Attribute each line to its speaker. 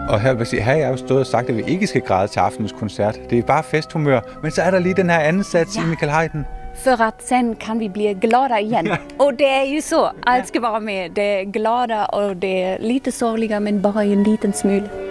Speaker 1: Og her har jeg jo stået og sagt, at vi ikke skal græde til aftenens koncert. Det er bare festhumør. Men så er der lige den her anden sats i Michael Haydn.
Speaker 2: För att sen kan vi bli glada igen. Och det är ju så. Allt ska vara med. Det är glada och det är lite sorgliga men bara en liten smula.